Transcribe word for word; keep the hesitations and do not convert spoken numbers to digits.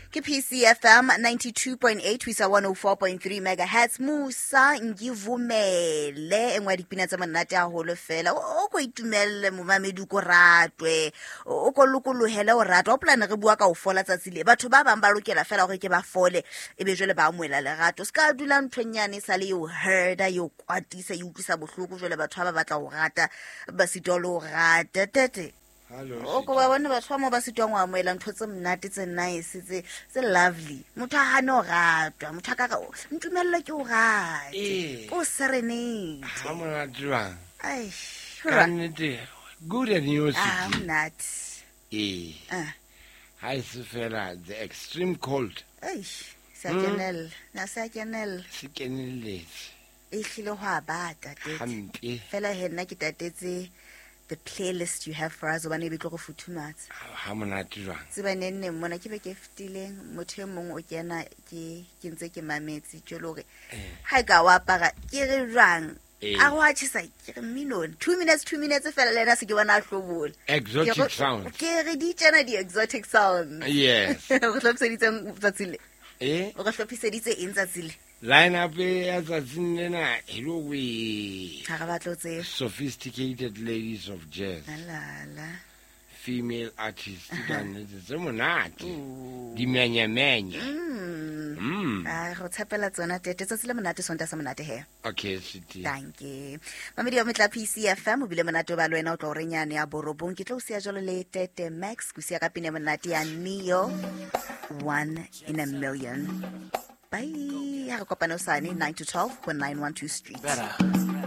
Ke P C F M ninety-two point eight wisa one oh four point three megahertz. Musa ngivumele engwa dipina tsa monate a holo fela o go itumelle momamedi ko ratwe o go lokolohela o ratwa o plana re bua ka o fola tsatsi le batho ba bang ba lokela fela gore ke ba fole e be jole ba amoela lerato ska dula nthonyane sa le yo herda yo kwatisa yo utlisa bohloko jole batho ba batla o rata ba sitolo o rata tete. Hello. O go ba bona batho ba mo ba sitwa ngwa amoela ntho tse mnate tse nice tse tse lovely motho ha no ratwa motho ka ka ntumella ke o rate Eh. o serenade Ha mona twa. ai Kannete. Good and you ah city. mnat Eh. ah Hi Sifela, the extreme cold. ai sakenel na sakenel Se keneletse. e hlile ho abata tete Hampe. fela he nna ke tatetse the playlist you have for us ba ne be tlo go futhumatsa Ha mona twa. tseba nenne mona ke be ke ftileng motho e mong o kena ke ke ntse ke mametse tjolo re ha ka wa para ke re jwang Eh. a wa tshisa ke re minone two minutes two minutes fela lena se ke bona a hlobola Exotic sound. ke re di tsena di exotic sounds Yes. go tlhophiseditse tsatsile Eh. o go tlhophiseditse eng tsatsile Line up ya tsatsing lena hello we ha ga batlo tse sophisticated ladies of jazz, lala female artists tse tse monate. Di menya menya. mm Mm. a go tshepela tsona tete tsatsile monate sonta sa monate he. Okay, city. Thank you. Mamedi wa metla P C F M o bile monate ba lwena o tlo re nyane ya borobong ke tlo sia jalo le Tete Max ku sia ka pine monate ya Neo one in a million. Bye. Ha re kopana osane nine to twelve one nine one two Street. Better.